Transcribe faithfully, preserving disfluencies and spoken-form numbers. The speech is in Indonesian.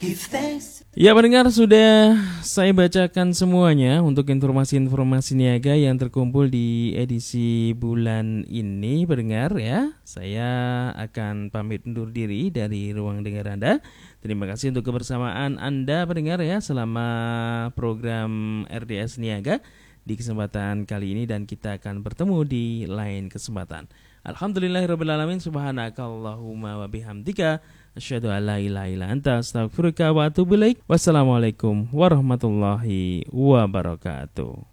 Ya pendengar, sudah saya bacakan semuanya untuk informasi-informasi niaga yang terkumpul di edisi bulan ini pendengar ya. Saya akan pamit undur diri dari ruang dengar Anda. Terima kasih untuk kebersamaan Anda pendengar ya selama program R D S Niaga di kesempatan kali ini, dan kita akan bertemu di lain kesempatan. Alhamdulillahirrabbilalamin, subhanakallahumma wa bihamdika asyhadu an la ilaha illa anta astaghfiruka wa atubu ilaik. Wassalamualaikum warahmatullahi wabarakatuh.